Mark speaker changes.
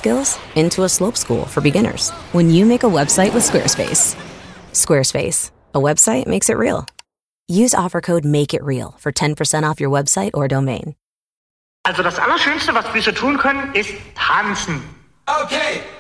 Speaker 1: skills into a slope school for beginners when you make a website with Squarespace. Squarespace, a website makes it real. Use offer code MAKEITREAL for 10% off your website or domain.
Speaker 2: Also das Allerschönste, was wir so tun können, ist tanzen.
Speaker 3: Okay.